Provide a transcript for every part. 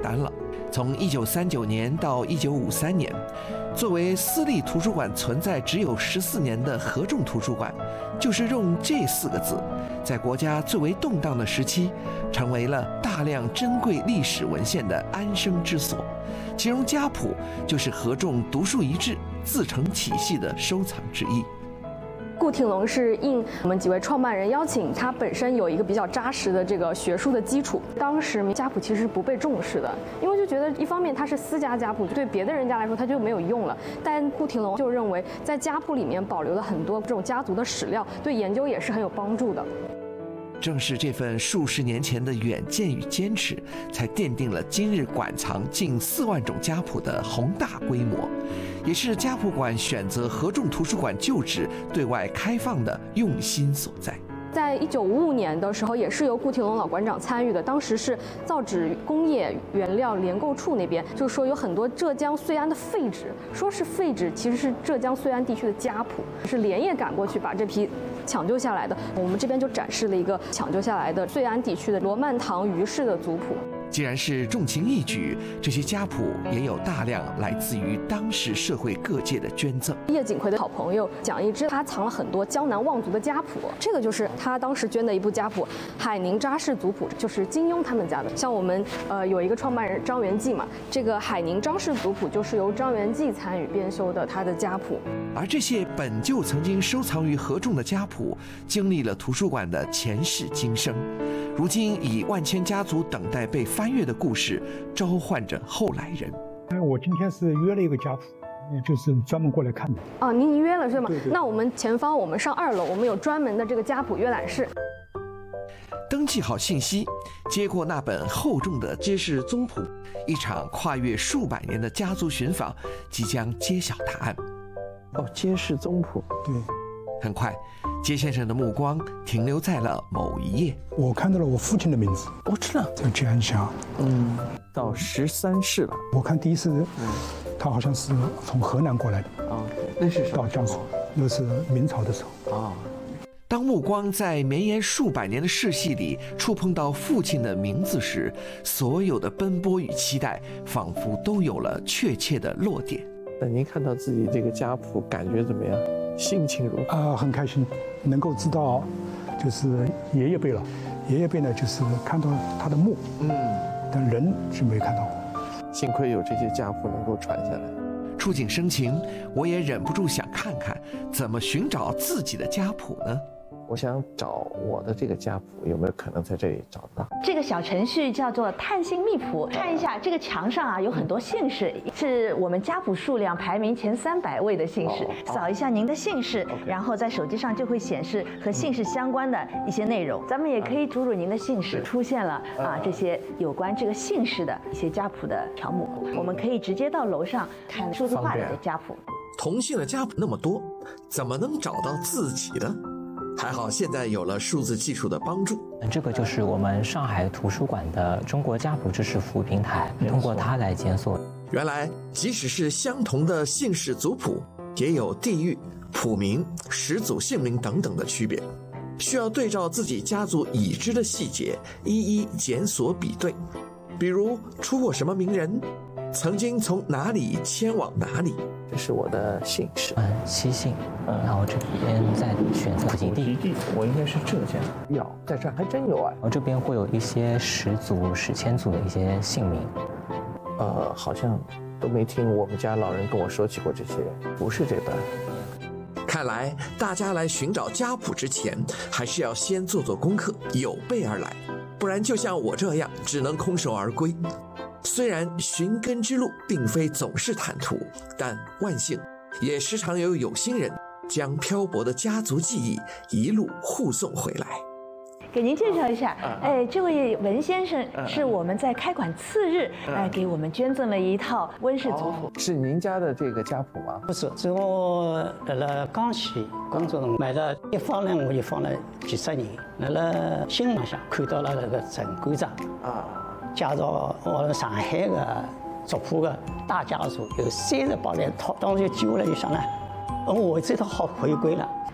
单了。从1939年到1953年，作为私立图书馆存在只有14年的合众图书馆，就是用这4个字，在国家最为动荡的时期，成为了大量珍贵历史文献的安身之所。其中家谱就是合众独树一帜、自成体系的收藏之一。 顾廷龙是应我们几位创办人邀请，他本身有一个比较扎实的这个学术的基础。当时家谱其实不被重视的，因为就觉得一方面它是私家家谱，对别的人家来说它就没有用了。但顾廷龙就认为，在家谱里面保留了很多这种家族的史料，对研究也是很有帮助的。 正是这份数十年前的远见与坚持，才奠定了今日馆藏近4万种家谱的宏大规模，也是家谱馆选择合众图书馆旧址对外开放的用心所在。 在1955年的时候，也是由顾廷龙老馆长参与的。当时是造纸工业原料联购处那边，就是说有很多浙江遂安的废纸，说是废纸，其实是浙江遂安地区的家谱，是连夜赶过去把这批抢救下来的。我们这边就展示了一个抢救下来的遂安地区的罗曼堂余氏的族谱。 既然是重情义举，这些家谱也有大量来自于当时社会各界的捐赠。 叶锦奎的好朋友蒋一之，他藏了很多江南望族的家谱，这个就是他当时捐的一部家谱，海宁扎氏族谱，就是金庸他们家的。像我们有一个创办人张元济嘛，这个海宁张氏族谱就是由张元济参与编修的他的家谱。 而这些本就曾经收藏于合众的家谱，经历了图书馆的前世今生，如今以万千家族等待被翻阅的故事，召唤着后来人。 我今天是约了一个家谱，就是专门过来看的。 哦，您约了是吗？ 对对。 那我们前方，我们上2楼，我们有专门的这个家谱阅览室。 登记好信息，接过那本厚重的揭示宗谱，一场跨越数百年的家族寻访即将揭晓答案。 哦，揭示宗谱。 对。 很快，杰先生的目光停留在了某一页。 我看到了我父亲的名字。 我知道， 叫吉安祥。 到13世了。 我看第一次，他好像是从河南过来的。 那是到江苏，那是明朝的时候。 当目光在绵延数百年的世系里触碰到父亲的名字时，所有的奔波与期待，仿佛都有了确切的落点。 那您看到自己这个家谱，感觉怎么样？心情如何？ 很开心，能够知道，就是爷爷辈了。爷爷辈呢，就是看到他的墓，但人是没看到过。 幸亏有这些家谱能够传下来。 触景生情，我也忍不住想看看，怎么寻找自己的家谱呢？ 我想找我的这个家谱，有没有可能在这里找到？ 这个小程序叫做探姓秘谱，看一下这个墙上啊有很多姓氏，是我们家谱数量排名前300位的姓氏。扫一下您的姓氏，然后在手机上就会显示和姓氏相关的一些内容。咱们也可以输入您的姓氏，出现了这些有关这个姓氏的一些家谱的条目。我们可以直接到楼上看数字化的家谱。 同姓的家谱那么多，怎么能找到自己的？还好现在有了数字技术的帮助。 这个就是我们上海图书馆的中国家谱知识服务平台，通过它来检索。 原来即使是相同的姓氏族谱，也有地域、谱名、始祖姓名等等的区别，需要对照自己家族已知的细节，一一检索比对。比如出过什么名人，曾经从哪里迁往哪里。 这是我的姓氏七姓，然后这边再选择普及地， 我应该是浙江。有，在这儿还真有啊。 然后这边会有一些始祖、史前祖的一些姓名。 好像都没听我们家老人跟我说起过这些，不是这本。 看来大家来寻找家谱之前，还是要先做做功课，有备而来，不然就像我这样，只能空手而归。虽然寻根之路并非总是坦途，但万幸也时常有心人将漂泊的家族记忆一路护送回来。 给您介绍一下，这位文先生是我们在开馆次日，给我们捐赠了一套温氏族谱。 是您家的这个家谱吗？ 不是，是我了江西广州买了，一放呢我就放了几十年。了新浪上看到了那个陈馆长介绍我们上海的族谱的大家族有38连套，当时就记下来就想了，我这套好回归了。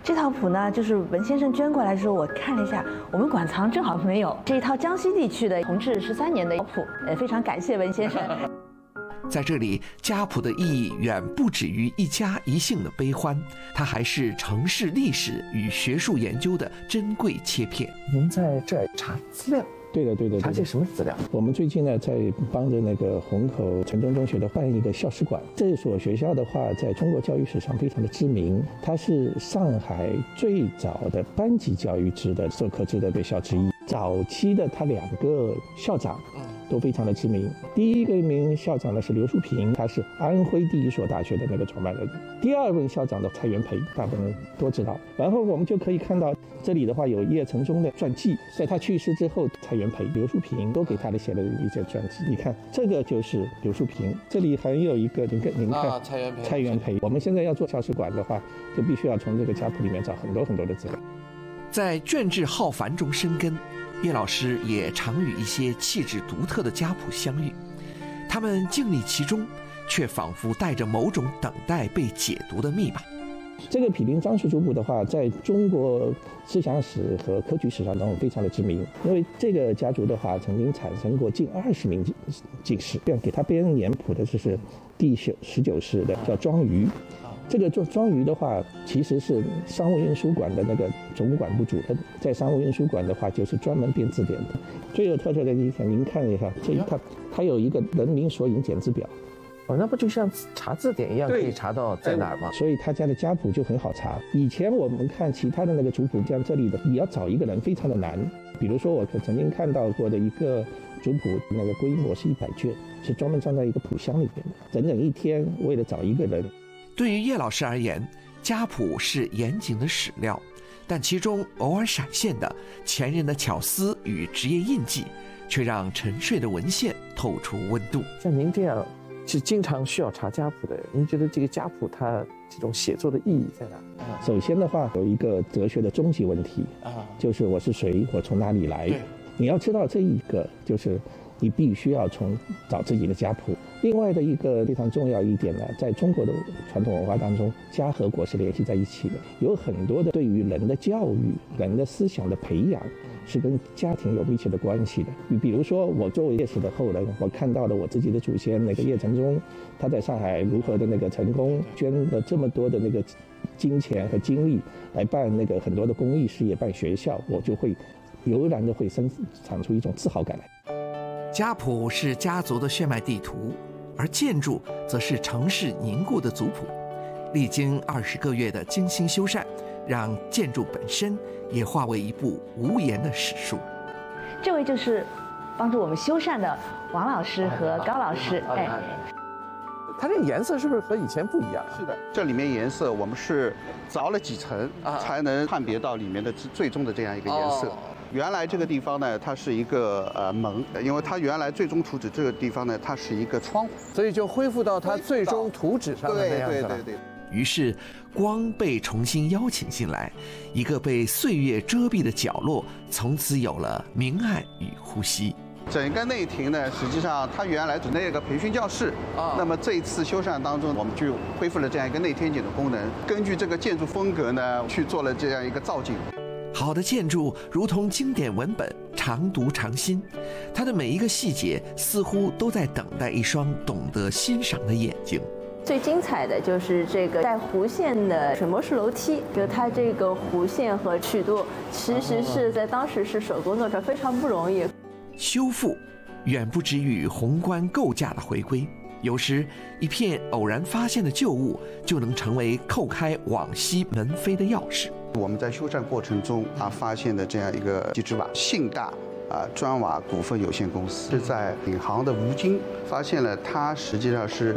这套谱呢，就是文先生捐过来的时候，我看了一下，我们馆藏正好没有这一套江西地区的同治13年的谱，非常感谢文先生。 在这里，家谱的意义远不止于一家一姓的悲欢，它还是城市历史与学术研究的珍贵切片。 您在这儿查资料？ 对的。 查些什么资料？ 我们最近呢，在帮着那个虹口城中中学的办一个校史馆。这所学校的话，在中国教育史上非常的知名，它是上海最早的班级教育制的授课制的学校之一。早期的他2个校长都非常的知名。第一个名校长呢是刘树平，他是安徽第一所大学的那个创办人。第二位校长的蔡元培，大部分人都知道。然后我们就可以看到这里的话有叶承宗的传记，在他去世之后，蔡元培、刘树平都给他写了一些传记。你看这个就是刘树平，这里还有一个您看蔡元培。我们现在要做校史馆的话，就必须要从这个家谱里面找很多的资料。 在卷帙浩繁中生根，叶老师也常与一些气质独特的家谱相遇，他们静立其中，却仿佛带着某种等待被解读的密码。 这个毗邻樟树族谱的话，在中国思想史和科举史上都非常的知名，因为这个家族的话曾经产生过近20名进士，给他编年谱的就是第19世的叫庄瑜。这个庄瑜的话，其实是商务印书馆的那个总管部主任，在商务印书馆的话，就是专门编字典的。最有特色的一点，您看一下，它有一个人名索引简字表。 那不就像查字典一样，可以查到在哪儿吗？ 所以他家的家谱就很好查。以前我们看其他的那个族谱，像这里的，你要找一个人非常的难。比如说，我曾经看到过的一个族谱，那个规模是100卷，是专门装在一个谱箱里面的，整整1天为了找一个人。 对于叶老师而言，家谱是严谨的史料，但其中偶尔闪现的前人的巧思与职业印记，却让沉睡的文献透出温度。 像您这样是经常需要查家谱的人，您觉得这个家谱它这种写作的意义在哪？ 首先的话，有一个哲学的终极问题就是我是谁，我从哪里来。你要知道这一个，就是你必须要找自己的家谱。另外的一个非常重要一点呢，在中国的传统文化当中，家和国是联系在一起的，有很多的对于人的教育、人的思想的培养，是跟家庭有密切的关系的。你比如说，我作为叶氏的后人，我看到了我自己的祖先那个叶承宗，他在上海如何的那个成功，捐了这么多的那个金钱和精力来办那个很多的公益事业、办学校，我就会油然的会生产出一种自豪感来。 家谱是家族的血脉地图，而建筑则是城市凝固的族谱。历经20个月的精心修缮，让建筑本身也化为一部无言的史书。 这位就是帮助我们修缮的王老师和高老师。 它这个颜色是不是和以前不一样？ 是的，这里面颜色我们是凿了几层，才能判别到里面的最终的这样一个颜色。原来这个地方呢，它是一个门，因为它原来最终图纸这个地方呢，它是一个窗户， 所以就恢复到它最终图纸上的那样子了。 对。 于是光被重新邀请进来，一个被岁月遮蔽的角落，从此有了明暗与呼吸。 整个内庭呢，实际上它原来只那个培训教室那么这一次修缮当中，我们就恢复了这样一个内天井的功能，根据这个建筑风格呢，去做了这样一个造景。 好的建筑如同经典文本，常读常新，它的每一个细节似乎都在等待一双懂得欣赏的眼睛。 最精彩的就是这个带弧线的水磨式楼梯，就它这个弧线和曲度，其实是在当时是手工做出来，非常不容易。 修复远不止于宏观构架的回归，有时一片偶然发现的旧物就能成为扣开往昔门扉的钥匙。 我们在修缮过程中发现的这样一个机制瓦，信大砖瓦股份有限公司是在闵行的吴京发现了，它实际上是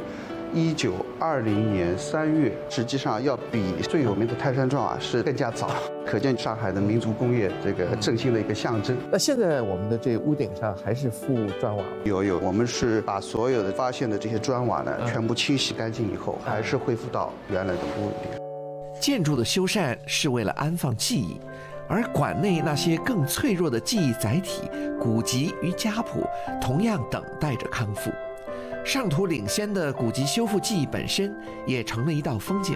1920年3月，实际上要比最有名的泰山砖瓦是更加早，可见上海的民族工业这个振兴的一个象征。 那现在我们的这屋顶上还是覆砖瓦吗？ 有，我们是把所有的发现的这些砖瓦呢，全部清洗干净以后，还是恢复到原来的屋顶。 建筑的修缮是为了安放记忆，而馆内那些更脆弱的记忆载体古籍与家谱，同样等待着康复。上图领先的古籍修复技艺本身也成了一道风景，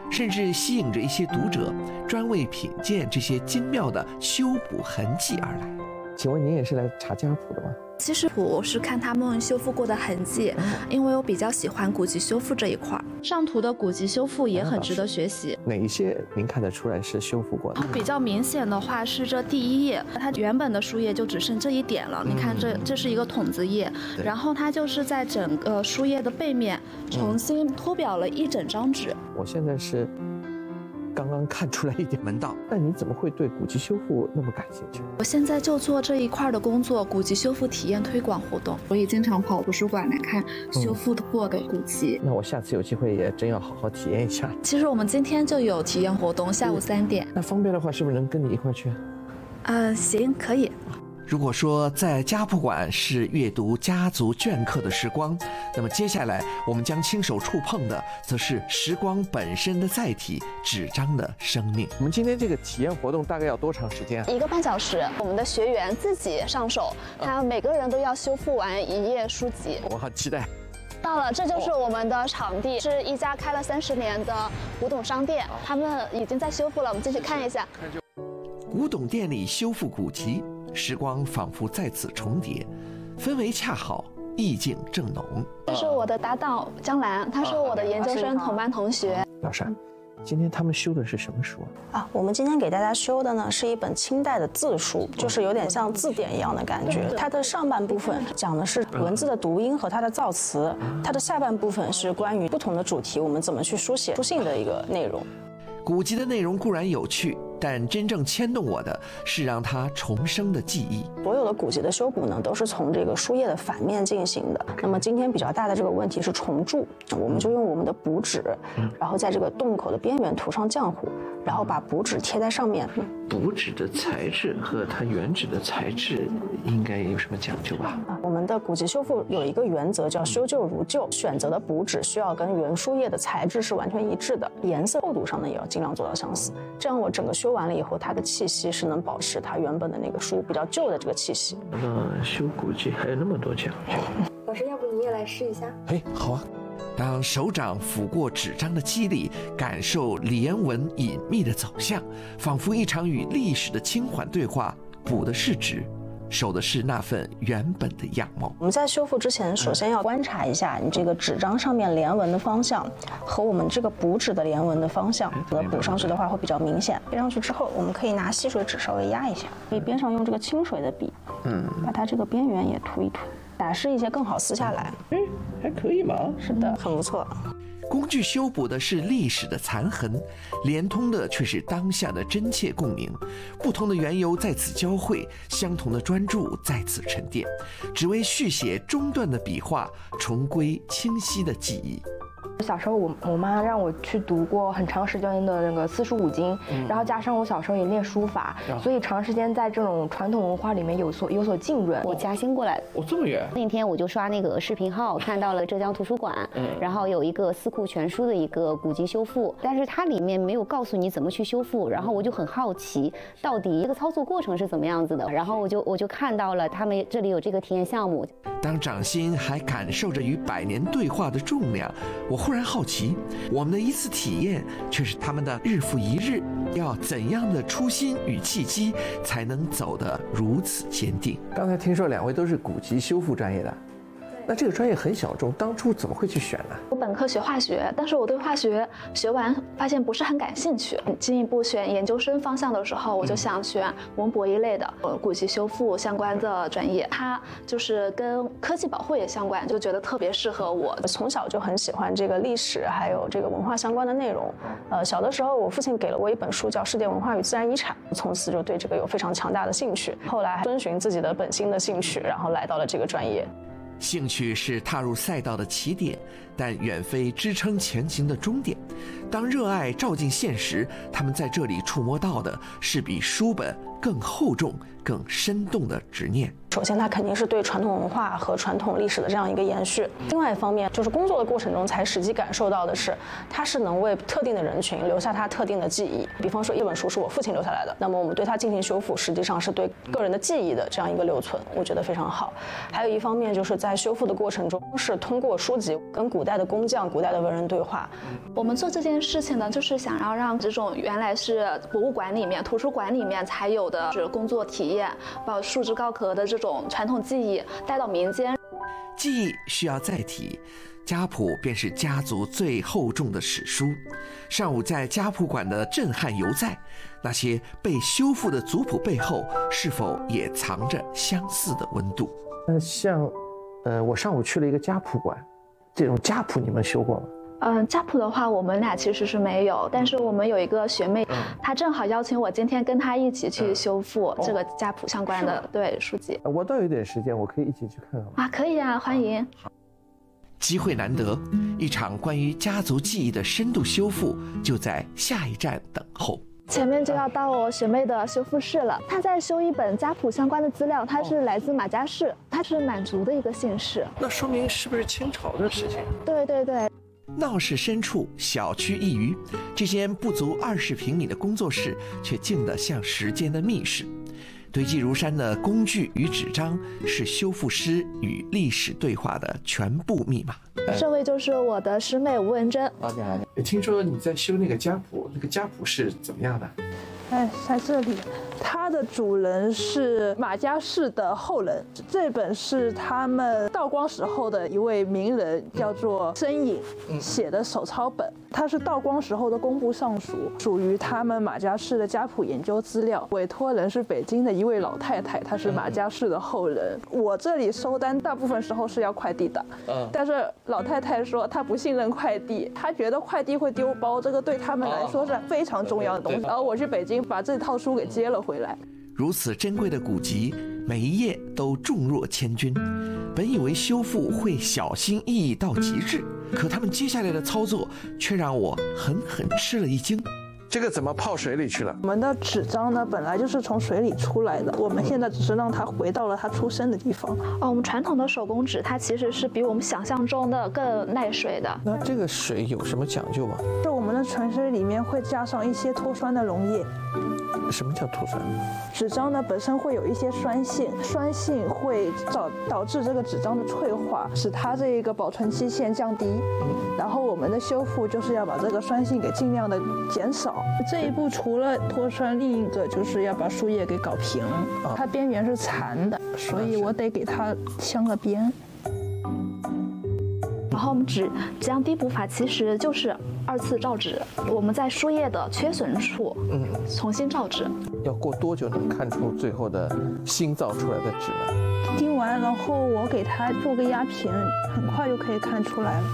甚至吸引着一些读者专为品鉴这些精妙的修补痕迹而来。 请问您也是来查家谱的吗？ 其实我是看他们修复过的痕迹，因为我比较喜欢古籍修复这一块。上图的古籍修复也很值得学习。 哪一些您看得出来是修复过的？ 比较明显的话是这第一页，它原本的书页就只剩这一点了。你看这是一个筒子页，然后它就是在整个书页的背面重新脱裱了一整张纸。 我现在是刚刚看出来一点门道， 那你怎么会对古籍修复那么感兴趣？ 我现在就做这一块的工作，古籍修复体验推广活动。我也经常跑图书馆来看修复过的古籍。 那我下次有机会也真要好好体验一下。 其实我们今天就有体验活动，下午3点。 那方便的话，是不是能跟你一块去？ 行，可以。 如果说在家谱馆是阅读家族镌刻的时光，那么接下来我们将亲手触碰的，则是时光本身的载体——纸张的生命。 我们今天这个体验活动大概要多长时间 ？1个半小时。我们的学员自己上手，他每个人都要修复完1页书籍。 我好期待。 到了，这就是我们的场地，是一家开了30年的古董商店，他们已经在修复了。我们进去看一下。 古董店里修复古籍，时光仿佛在此重叠，氛围恰好，意境正浓。 这是我的搭档江兰，她是我的研究生同班同学。 老师，今天他们修的是什么书啊？我们今天给大家修的呢是一本清代的字书，就是有点像字典一样的感觉。它的上半部分讲的是文字的读音和它的造词，它的下半部分是关于不同的主题，我们怎么去书写书信的一个内容。 古籍的内容固然有趣，但真正牵动我的是让它重生的记忆。 所有的古籍的修补呢，都是从这个书页的反面进行的。那么今天比较大的这个问题是重铸，我们就用我们的补纸，然后在这个洞口的边缘涂上浆糊，然后把补纸贴在上面。 补纸的材质和它原纸的材质应该有什么讲究吧？ 我们的古籍修复有一个原则叫修旧如旧，选择的补纸需要跟原书页的材质是完全一致的，颜色厚度上呢也要尽量做到相似。这样我整个修完了以后，它的气息是能保持它原本的那个书比较旧的这个气息。 修古籍还有那么多讲究。 老师，要不你也来试一下？ 哎，好啊。当手掌抚过纸张的肌理，感受连纹隐秘的走向，仿佛一场与历史的轻缓对话。补的是纸，守的是那份原本的样貌。 我们在修复之前，首先要观察一下你这个纸张上面连纹的方向和我们这个补纸的连纹的方向，补上去的话会比较明显。贴上去之后，我们可以拿吸水纸稍微压一下，可以边上用这个清水的笔，把它这个边缘也涂一涂，打湿一些更好撕下来。 还可以嘛？ 是的，很不错。 工具修补的是历史的残痕，连通的却是当下的真切共鸣。不同的缘由在此交汇，相同的专注在此沉淀，只为续写中断的笔画，重归清晰的记忆。 小时候我妈让我去读过很长时间的那个四书五经，然后加上我小时候也练书法，所以长时间在这种传统文化里面有所浸润。 我嘉兴过来， 这么远。 那天我就刷那个视频号，看到了浙江图书馆，然后有一个四库全书的一个古籍修复，但是它里面没有告诉你怎么去修复，然后我就很好奇，到底这个操作过程是怎么样子的，然后我就看到了他们这里有这个体验项目。 当掌心还感受着与百年对话的重量，我忽然好奇，我们的一次体验却是他们的日复一日。要怎样的初心与契机，才能走得如此坚定？ 刚才听说2位都是古籍修复专业的。那这个专业很小众，当初怎么会去选呢？ 我本科学化学，但是我对化学学完发现不是很感兴趣。进一步选研究生方向的时候，我就想选文博一类的古籍修复相关的专业，它就是跟科技保护也相关，就觉得特别适合我。 从小就很喜欢这个历史还有这个文化相关的内容。小的时候我父亲给了我一本书叫《世界文化与自然遗产》，从此就对这个有非常强大的兴趣。后来遵循自己的本心的兴趣，然后来到了这个专业。 兴趣是踏入赛道的起点，但远非支撑前行的终点。当热爱照进现实，他们在这里触摸到的是比书本更厚重、更生动的执念。 首先，它肯定是对传统文化和传统历史的这样一个延续。另外一方面，就是工作的过程中才实际感受到的是，它是能为特定的人群留下它特定的记忆。比方说，一本书是我父亲留下来的，那么我们对它进行修复，实际上是对个人的记忆的这样一个留存，我觉得非常好。还有一方面，就是在修复的过程中，是通过书籍跟古代的工匠、古代的文人对话。 我们做这件事情呢，就是想要让这种原来是博物馆里面、图书馆里面才有的是工作体验，包括束之高阁的这种传统技艺带到民间。 记忆需要载体，家谱便是家族最厚重的史书。上午在家谱馆的震撼犹在，那些被修复的族谱背后，是否也藏着相似的温度？ 我上午去了一个家谱馆，这种家谱你们修过吗？ 家谱的话，我们俩其实是没有，但是我们有一个学妹，她正好邀请我今天跟她一起去修复这个家谱相关的对书籍。 我倒有点时间，我可以一起去看看吗？ 啊，可以啊，欢迎。 机会难得，一场关于家族记忆的深度修复就在下一站等候。 前面就要到我学妹的修复室了，她在修一本家谱相关的资料，它是来自马家氏，它是满族的一个姓氏。 那说明是不是清朝的事情？ 对对对。 闹市深处，小区一隅，这间不足20平米的工作室，却静得像时间的密室。堆积如山的工具与纸张，是修复师与历史对话的全部密码。 这位就是我的师妹吴文珍。 你好。听说你在修那个家谱，那个家谱是怎么样的？ 在这里，它的主人是马家氏的后人。这本是他们道光时候的一位名人，叫做申颖写的手抄本。它是道光时候的工部尚书，属于他们马家氏的家谱研究资料。委托人是北京的一位老太太，她是马家氏的后人。我这里收单大部分时候是要快递的，但是老太太说她不信任快递，她觉得快递会丢包，这个对他们来说是非常重要的东西。然后我去北京把这套书给接了回来。 如此珍贵的古籍，每一页都重若千钧。本以为修复会小心翼翼到极致，可他们接下来的操作却让我狠狠吃了一惊。 这个怎么泡水里去了？ 我们的纸张呢，本来就是从水里出来的，我们现在只是让它回到了它出生的地方。 我们传统的手工纸，它其实是比我们想象中的更耐水的。 那这个水有什么讲究吗？ 就我们的纯水里面会加上一些脱酸的溶液。 什么叫脱酸？ 纸张呢本身会有一些酸性，酸性会导致这个纸张的脆化，使它这个保存期限降低。然后我们的修复就是要把这个酸性给尽量的减少。这一步除了脱酸，另一个就是要把书页给搞平，它边缘是残的，所以我得给它镶个边。 然后我们纸浆滴补法其实就是2次造纸，我们在书页的缺损处，重新造纸。 要过多久能看出最后的新造出来的纸呢？ 滴完，然后我给它做个压平，很快就可以看出来了。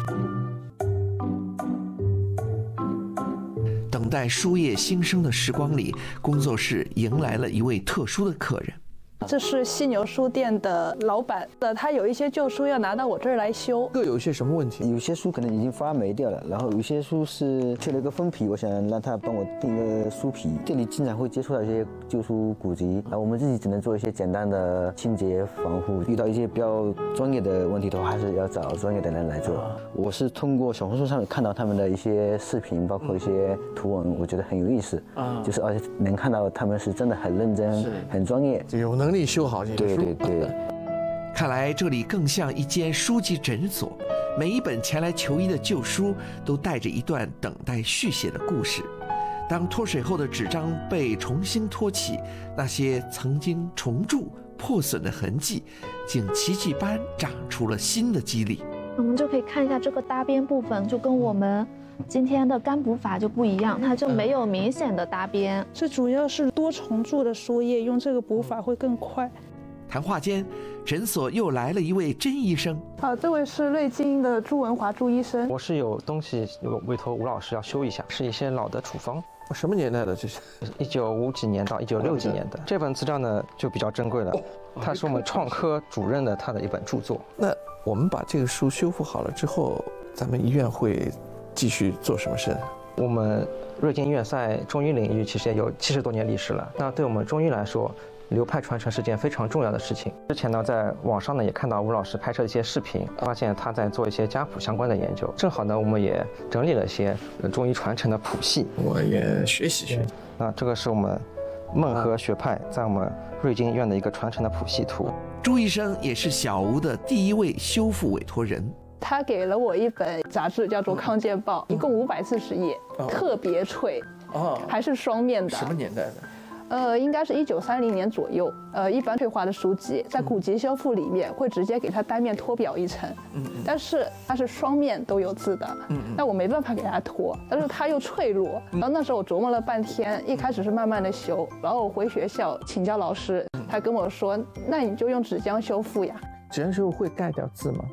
等待书页新生的时光里，工作室迎来了一位特殊的客人。 这是犀牛书店的老板，他有一些旧书要拿到我这儿来修。 各有一些什么问题？ 有些书可能已经发霉掉了，然后有些书是缺了一个封皮，我想让他帮我订个书皮。这里经常会接触到一些旧书古籍，然后我们自己只能做一些简单的清洁防护。遇到一些比较专业的问题的话，还是要找专业的人来做。我是通过小红书上面看到他们的一些视频，包括一些图文，我觉得很有意思。就是而且能看到他们是真的很认真、很专业， 有能力修好这些书。 对。 看来这里更像一间书籍诊所，每一本前来求医的旧书都带着一段等待续写的故事。当脱水后的纸张被重新托起，那些曾经重铸破损的痕迹，竟奇迹般长出了新的肌理。 我们就可以看一下这个搭边部分，就跟我们今天的干补法就不一样，它就没有明显的搭边。 这主要是多重铸的书页，用这个补法会更快。 谈话间，诊所又来了一位甄医生。 这位是瑞金的朱文华朱医生。 我是有东西委托吴老师要修一下，是一些老的处方。 什么年代的这是 ？1950几年到1960几年的。这本资料呢就比较珍贵了，它是我们创科主任的他的一本著作。 那我们把这个书修复好了之后，咱们医院会继续做什么事？ 我们瑞金院在中医领域其实也有70多年历史了。那对我们中医来说，流派传承是件非常重要的事情。之前呢，在网上呢也看到吴老师拍摄一些视频，发现他在做一些家谱相关的研究。正好呢，我们也整理了一些中医传承的谱系， 我也学习。 那这个是我们孟和学派在我们瑞金院的一个传承的谱系图。 朱医生也是小吴的第一位修复委托人。 他给了我一本杂志，叫做《康健报》，一共540页，特别脆，还是双面的。 什么年代的？ 应该是1930年左右。一般退化的书籍在骨级修复里面会直接给它单面脱表一层，但是它是双面都有字的，那我没办法给它脱，但是它又脆弱。然后那时候我琢磨了半天，一开始是慢慢的修，然后我回学校请教老师，他跟我说，那你就用纸浆修复呀。 纸浆修复会盖掉字吗？